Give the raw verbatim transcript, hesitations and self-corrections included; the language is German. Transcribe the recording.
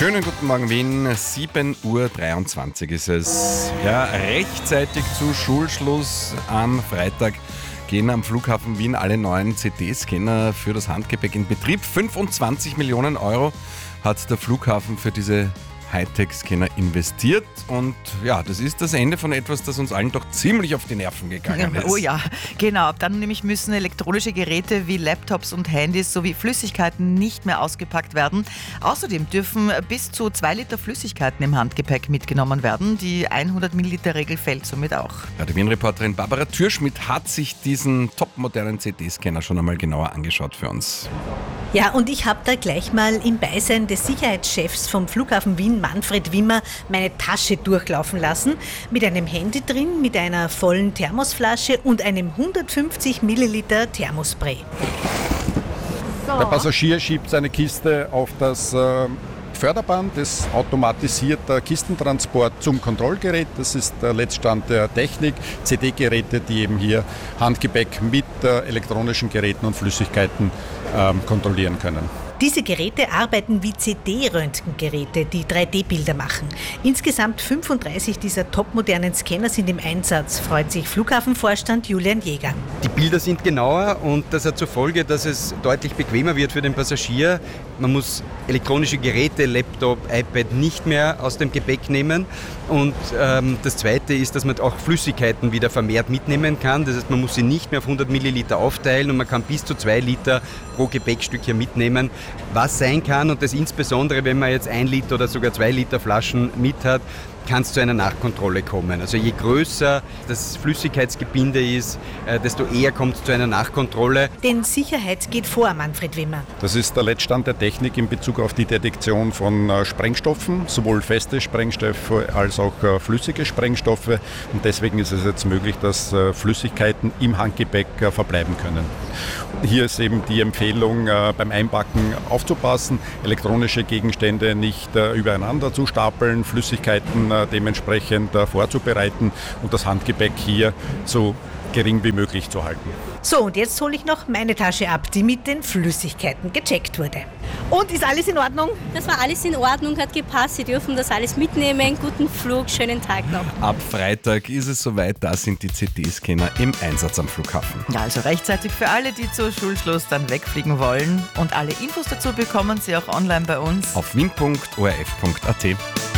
Schönen guten Morgen Wien, sieben Uhr dreiundzwanzig ist es. Ja, rechtzeitig zu Schulschluss am Freitag gehen am Flughafen Wien alle neuen C T-Scanner für das Handgepäck in Betrieb. fünfundzwanzig Millionen Euro hat der Flughafen für diese Hightech-Scanner investiert und ja, das ist das Ende von etwas, das uns allen doch ziemlich auf die Nerven gegangen ist. Oh ja, genau. Dann nämlich müssen elektronische Geräte wie Laptops und Handys sowie Flüssigkeiten nicht mehr ausgepackt werden. Außerdem dürfen bis zu zwei Liter Flüssigkeiten im Handgepäck mitgenommen werden. Die hundert Milliliter Regel fällt somit auch. Ja, die Wien-Reporterin Barbara Türschmidt hat sich diesen topmodernen C T-Scanner schon einmal genauer angeschaut für uns. Ja, und ich habe da gleich mal im Beisein des Sicherheitschefs vom Flughafen Wien, Manfred Wimmer, meine Tasche durchlaufen lassen. Mit einem Handy drin, mit einer vollen Thermosflasche und einem hundertfünfzig Milliliter Thermospray. So. Der Passagier schiebt seine Kiste auf das äh, Förderband, das automatisiert der Kistentransport zum Kontrollgerät. Das ist der Letztstand der Technik. C D-Geräte, die eben hier Handgepäck mit äh, elektronischen Geräten und Flüssigkeiten äh, kontrollieren können. Diese Geräte arbeiten wie C D-Röntgengeräte, die drei D-Bilder machen. Insgesamt fünfunddreißig dieser topmodernen Scanner sind im Einsatz, freut sich Flughafenvorstand Julian Jäger. Die Bilder sind genauer und das hat zur Folge, dass es deutlich bequemer wird für den Passagier. Man muss elektronische Geräte, Laptop, iPad nicht mehr aus dem Gepäck nehmen. Und ähm, das Zweite ist, dass man auch Flüssigkeiten wieder vermehrt mitnehmen kann. Das heißt, man muss sie nicht mehr auf hundert Milliliter aufteilen und man kann bis zu zwei Liter pro Gepäckstück hier mitnehmen. Was sein kann, und das insbesondere, wenn man jetzt ein Liter oder sogar zwei Liter Flaschen mit hat, kann es zu einer Nachkontrolle kommen. Also je größer das Flüssigkeitsgebinde ist, desto eher kommt es zu einer Nachkontrolle. Denn Sicherheit geht vor, Manfred Wimmer. Das ist der Letztstand der Technik in Bezug auf die Detektion von Sprengstoffen, sowohl feste Sprengstoffe als auch flüssige Sprengstoffe. Und deswegen ist es jetzt möglich, dass Flüssigkeiten im Handgepäck verbleiben können. Hier ist eben die Empfehlung, beim Einpacken aufzupassen, elektronische Gegenstände nicht übereinander zu stapeln, Flüssigkeiten dementsprechend vorzubereiten und das Handgepäck hier so gering wie möglich zu halten. So, und jetzt hole ich noch meine Tasche ab, die mit den Flüssigkeiten gecheckt wurde. Und ist alles in Ordnung? Das war alles in Ordnung, hat gepasst. Sie dürfen das alles mitnehmen. Guten Flug, schönen Tag noch. Ab Freitag ist es soweit, da sind die C T-Scanner im Einsatz am Flughafen. Ja, also rechtzeitig für alle, die zu Schulschluss dann wegfliegen wollen. Und alle Infos dazu bekommen Sie auch online bei uns Auf wien punkt o r f punkt a t.